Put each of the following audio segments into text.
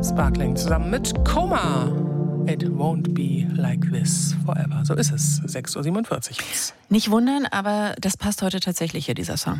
Sparkling zusammen mit Coma. It won't be like this forever. So ist es. 6.47 Uhr. Nicht wundern, aber das passt heute tatsächlich hier, dieser Song.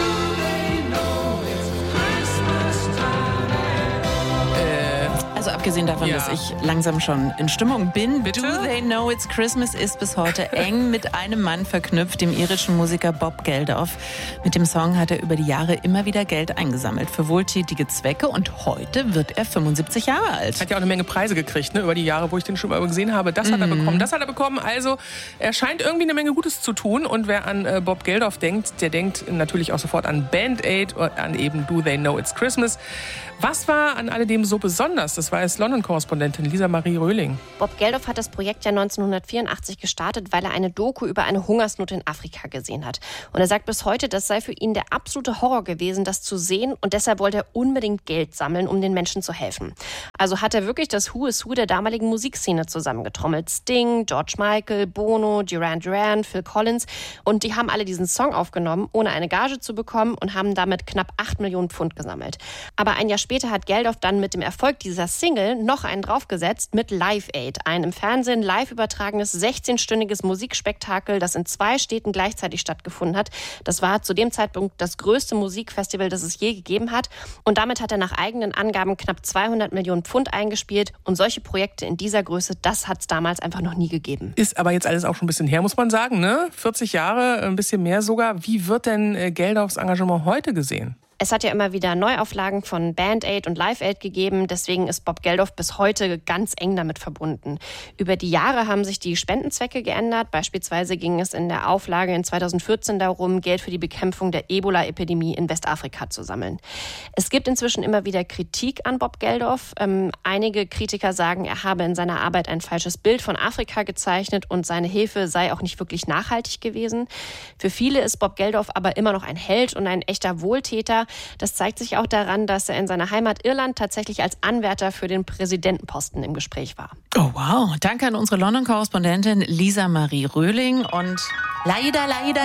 Also abgesehen davon, dass ich langsam schon in Stimmung bin. Bitte? Do They Know It's Christmas ist bis heute eng mit einem Mann verknüpft, dem irischen Musiker Bob Geldof. Mit dem Song hat er über die Jahre immer wieder Geld eingesammelt für wohltätige Zwecke und heute wird er 75 Jahre alt. Hat ja auch eine Menge Preise gekriegt, ne, über die Jahre, wo ich den schon mal gesehen habe. Das hat er bekommen, das hat er bekommen. Also er scheint irgendwie eine Menge Gutes zu tun. Und wer an Bob Geldof denkt, der denkt natürlich auch sofort an Band Aid und an eben Do They Know It's Christmas. Was war an alledem so besonders? Das weiß London-Korrespondentin Lisa Marie Röhling. Bob Geldof hat das Projekt ja 1984 gestartet, weil er eine Doku über eine Hungersnot in Afrika gesehen hat. Und er sagt bis heute, das sei für ihn der absolute Horror gewesen, das zu sehen. Und deshalb wollte er unbedingt Geld sammeln, um den Menschen zu helfen. Also hat er wirklich das Who is Who der damaligen Musikszene zusammengetrommelt. Sting, George Michael, Bono, Duran Duran, Phil Collins. Und die haben alle diesen Song aufgenommen, ohne eine Gage zu bekommen und haben damit knapp 8 Millionen Pfund gesammelt. Aber ein Jahr später hat Geldof dann mit dem Erfolg dieser Single noch einen draufgesetzt mit Live Aid, ein im Fernsehen live übertragenes 16-stündiges Musikspektakel, das in 2 Städten gleichzeitig stattgefunden hat. Das war zu dem Zeitpunkt das größte Musikfestival, das es je gegeben hat. Und damit hat er nach eigenen Angaben knapp 200 Millionen Pfund eingespielt. Und solche Projekte in dieser Größe, das hat es damals einfach noch nie gegeben. Ist aber jetzt alles auch schon ein bisschen her, muss man sagen, ne? 40 Jahre, ein bisschen mehr sogar. Wie wird denn Geldofs Engagement heute gesehen? Es hat ja immer wieder Neuauflagen von Band Aid und Live Aid gegeben. Deswegen ist Bob Geldof bis heute ganz eng damit verbunden. Über die Jahre haben sich die Spendenzwecke geändert. Beispielsweise ging es in der Auflage in 2014 darum, Geld für die Bekämpfung der Ebola-Epidemie in Westafrika zu sammeln. Es gibt inzwischen immer wieder Kritik an Bob Geldof. Einige Kritiker sagen, er habe in seiner Arbeit ein falsches Bild von Afrika gezeichnet und seine Hilfe sei auch nicht wirklich nachhaltig gewesen. Für viele ist Bob Geldof aber immer noch ein Held und ein echter Wohltäter. Das zeigt sich auch daran, dass er in seiner Heimat Irland tatsächlich als Anwärter für den Präsidentenposten im Gespräch war. Oh wow, danke an unsere London-Korrespondentin Lisa Marie Röhling. Und leider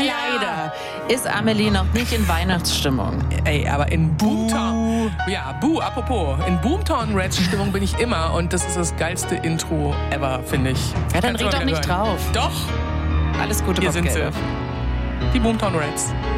ist Amelie noch nicht in Weihnachtsstimmung. Ey, aber in Boomtown, apropos, in Boomtown-Reds-Stimmung bin ich immer und das ist das geilste Intro ever, finde ich. Ja, dann red doch nicht drauf. Doch. Alles Gute, Hier Bob sind Geldof. sie. Die Boomtown Reds.